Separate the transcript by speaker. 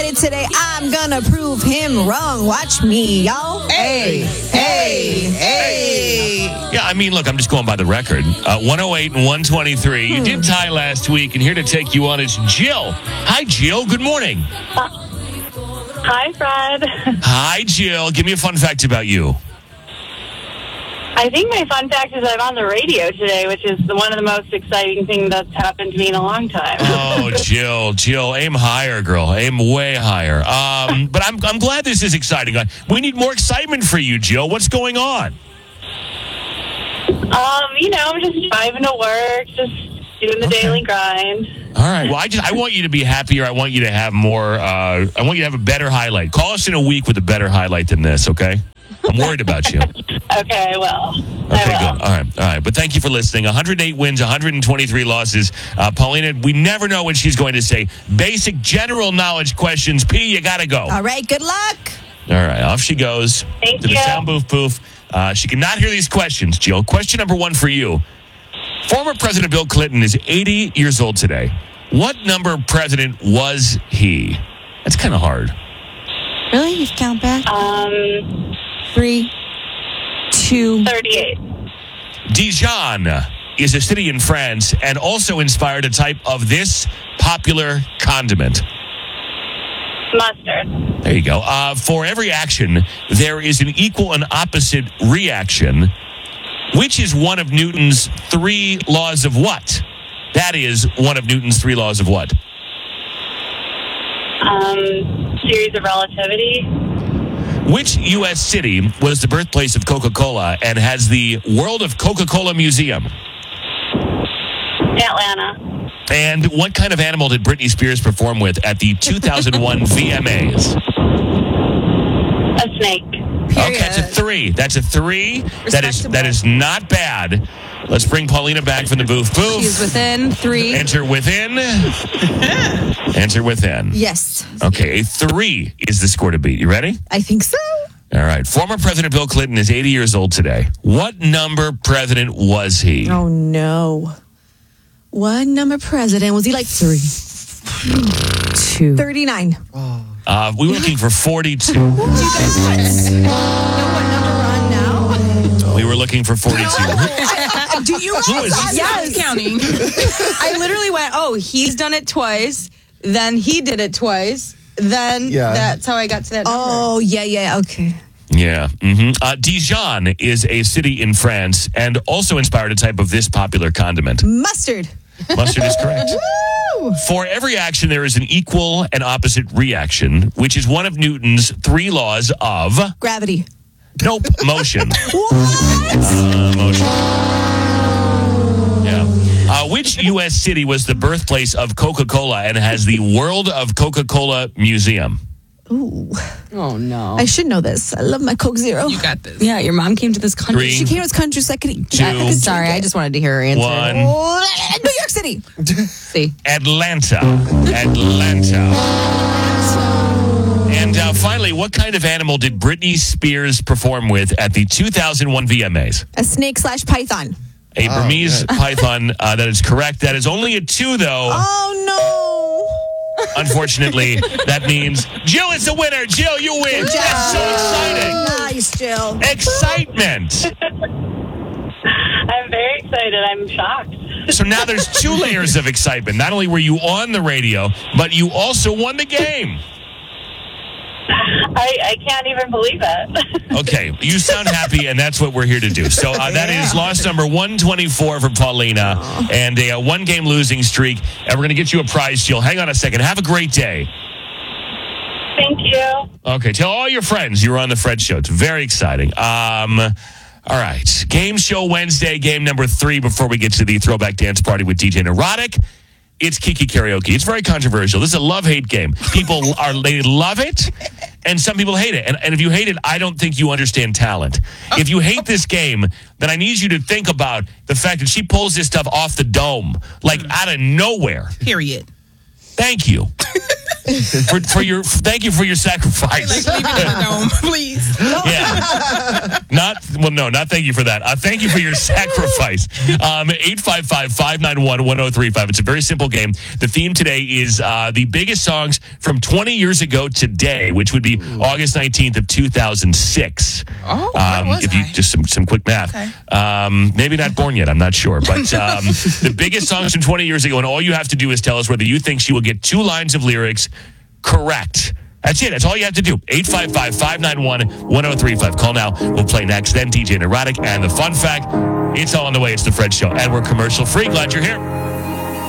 Speaker 1: Today, I'm gonna prove him wrong. Watch me, y'all.
Speaker 2: Hey.
Speaker 3: Yeah, I mean, look, I'm just going by the record. 108 and 123. You did tie last week, and here to take you on is Jill. Hi, Jill. Good morning.
Speaker 4: Hi, Fred.
Speaker 3: Hi, Jill. Give me a fun fact about you.
Speaker 4: I think my fun fact is I'm on the radio today, which is one of the most exciting things that's happened to me in a long time.
Speaker 3: Oh, Jill, aim higher, girl. Aim way higher. But I'm glad this is exciting. We need more excitement for you, Jill. What's going on?
Speaker 4: I'm just driving to work, just doing the daily grind.
Speaker 3: All right. Well, I want you to be happier. I want you to have more. I want you to have a better highlight. Call us in a week with a better highlight than this, okay? I'm worried about you.
Speaker 4: Okay, well.
Speaker 3: Okay, good. All right. But thank you for listening. 108 wins, 123 losses. Paulina, we never know what she's going to say. Basic general knowledge questions. P, you got to go.
Speaker 1: All right, good luck.
Speaker 3: All right, off she goes.
Speaker 4: Thank
Speaker 3: to
Speaker 4: you.
Speaker 3: The sound booth poof. She cannot hear these questions, Jill. Question number one for you. Former President Bill Clinton is 80 years old today. What number president was he? That's kind of hard.
Speaker 1: Really? You count back? 3, 2.
Speaker 4: 38.
Speaker 3: Dijon is a city in France and also inspired a type of this popular condiment.
Speaker 4: Mustard.
Speaker 3: There you go. For every action, there is an equal and opposite reaction, which is one of Newton's 3 laws of what? That is one of Newton's 3 laws of what?
Speaker 4: Series of relativity.
Speaker 3: Which U.S. city was the birthplace of Coca-Cola and has the World of Coca-Cola Museum?
Speaker 4: Atlanta.
Speaker 3: And what kind of animal did Britney Spears perform with at the 2001 VMAs?
Speaker 4: A snake.
Speaker 3: Okay, that's a 3. That's a 3. That is not bad. Let's bring Paulina back from the booth. Booth.
Speaker 2: She's within 3.
Speaker 3: Enter within. Enter within.
Speaker 1: Yes.
Speaker 3: Okay, a 3 is the score to beat. You ready?
Speaker 1: I think so.
Speaker 3: All right. Former President Bill Clinton is 80 years old today. What number president was he?
Speaker 1: Oh, no. What number president? Was he like 3?
Speaker 2: 2.
Speaker 1: 39.
Speaker 3: We were looking for 42.
Speaker 1: Do you guys know what number we're on now?
Speaker 3: We were looking for 42.
Speaker 1: Do you guys?
Speaker 3: Who is this?
Speaker 2: Yes. Counting. I literally went, he's done it twice. Then he did it twice. Then that's how I got to that number.
Speaker 1: Oh, yeah. Okay.
Speaker 3: Yeah. Dijon is a city in France and also inspired a type of this popular condiment.
Speaker 1: Mustard.
Speaker 3: Mustard is correct.
Speaker 1: Woo!
Speaker 3: For every action, there is an equal and opposite reaction, which is one of Newton's 3 laws of...
Speaker 1: Gravity.
Speaker 3: Nope. Motion.
Speaker 1: What?
Speaker 3: Motion. Yeah. Which U.S. city was the birthplace of Coca-Cola and has the World of Coca-Cola Museum?
Speaker 1: Ooh.
Speaker 2: Oh, no.
Speaker 1: I should know this. I love my Coke Zero.
Speaker 2: You got this. Yeah, your mom came to this country.
Speaker 3: 3,
Speaker 1: She came to this country so I could eat.
Speaker 3: 2,
Speaker 2: Sorry, I just wanted to hear her answer.
Speaker 3: 1.
Speaker 1: New York City.
Speaker 2: See.
Speaker 3: Atlanta. And finally, what kind of animal did Britney Spears perform with at the 2001 VMAs?
Speaker 1: A snake/python.
Speaker 3: A Burmese python. That is correct. That is only a 2, though.
Speaker 1: Oh, no.
Speaker 3: Unfortunately, that means Jill is the winner. Jill, you win. That's so exciting.
Speaker 1: Nice, Jill.
Speaker 3: Excitement.
Speaker 4: I'm very excited. I'm shocked.
Speaker 3: So now there's 2 layers of excitement. Not only were you on the radio, but you also won the game.
Speaker 4: I can't even believe it.
Speaker 3: Okay, you sound happy, and that's what we're here to do. So that is loss number 124 for Paulina, and a 1-game losing streak. And we're going to get you a prize, Jill. Hang on a second. Have a great day.
Speaker 4: Thank you.
Speaker 3: Okay, tell all your friends you were on the Fred Show. It's very exciting. All right, Game Show Wednesday, game number 3 before we get to the Throwback Dance Party with DJ Neurotic. It's Kiki Karaoke. It's very controversial. This is a love-hate game. They love it, and some people hate it. And if you hate it, I don't think you understand talent. If you hate this game, then I need you to think about the fact that she pulls this stuff off the dome, like out of nowhere.
Speaker 5: Period.
Speaker 3: Thank you. Thank you for your sacrifice.
Speaker 5: Leave it in the dome, please.
Speaker 3: Yeah. Not thank you for that. Thank you for your sacrifice. 855-591-1035. It's a very simple game. The theme today is the biggest songs from 20 years ago today, which would be August 19th of 2006.
Speaker 5: Oh, where was
Speaker 3: if you
Speaker 5: I?
Speaker 3: just some quick math.
Speaker 5: Okay.
Speaker 3: Maybe not born yet. I'm not sure. But the biggest songs from 20 years ago, and all you have to do is tell us whether you think she will get 2 lines of lyrics correct. That's it. That's all you have to do. 855-591-1035. Call now. We'll play next. Then DJ Neurotic. And the fun fact, it's all on the way. It's the Fred Show. And we're commercial free. Glad you're here.